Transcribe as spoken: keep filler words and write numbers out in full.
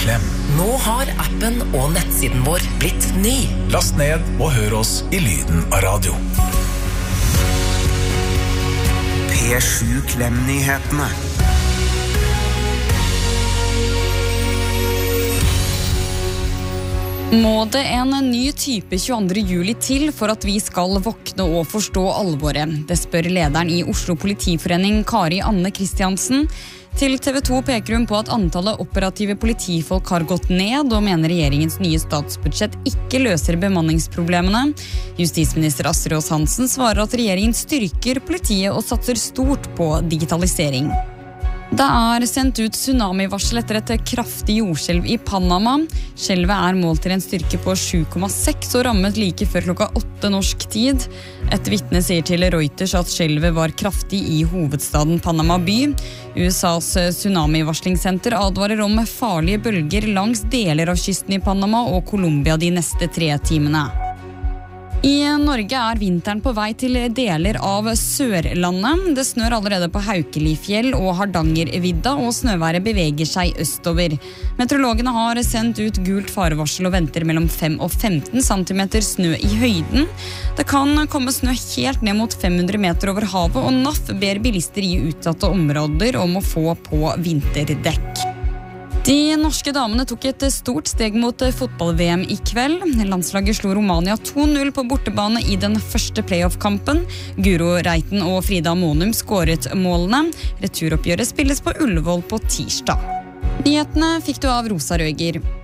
Klem. Nå har appen og nettsiden vår blitt ny. Last ned og hør oss i lyden av radio. P sju Klem-nyhetene. Må det en ny type tjueandre juli til for at vi skal våkne og forstå alvoret? Det spør lederen i Oslo Politiforening, Kari Anne Kristiansen. Til T V to peker hun på at antallet operative politifolk har gått ned, og mener regjeringens nye statsbudsjett ikke løser bemanningsproblemene. Justisminister Astrid Aas Hansen svarer at regjeringen styrker politiet og satser stort på digitalisering. Det er sendt ut tsunamivarsel etter et kraftig jordskjelv i Panama. Skjelvet er målt til en styrke på sju komma seks og rammet like før klokka åtte norsk tid. Et vitne sier til Reuters at skjelvet var kraftig i hovedstaden Panama by. U S A's tsunamivarslingssenter advarer om farlige bølger langs deler av kysten i Panama og Colombia de neste tre timene. I Norge er vinteren på vei til deler av Sørlandet. Det snør allerede på Haukelifjell og Hardangervidda, og snøværet beveger seg østover. Meteorologene har sendt ut gult farevarsel og venter mellom fem og femten centimeter snø i høyden. Det kan komme snø helt ned mot fem hundre meter over havet, og N A F ber bilister i utsatte områder om å få på vinterdekk. De norske damene tok et stort steg mot fotball-V M i kveld. Landslaget slo Romania to null på bortebane i den første playoff-kampen. Guro Reiten og Frida Monum skåret målene. Returoppgjøret spilles på Ullevål på tirsdag. Nyhetene fikk du av Rosa Røger.